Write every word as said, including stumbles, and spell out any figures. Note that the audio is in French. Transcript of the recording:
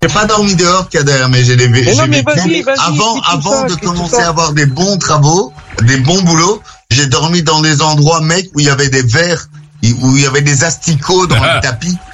J'ai pas dormi dehors, Kader, mais j'ai les Mais j'ai non, mais vécu- vas-y, vas-y. avant, crie tout avant ça, de crie tout commencer ça. à avoir des bons travaux, des bons boulots, j'ai dormi dans des endroits, mec, où il y avait des verres, où il y avait des asticots dans le tapis.